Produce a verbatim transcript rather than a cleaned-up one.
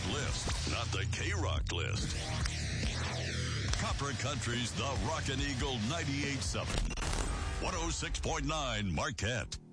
list, not the K-Rock list. Copper Country's The Rockin' Eagle ninety-eight point seven. one oh six point nine Marquette.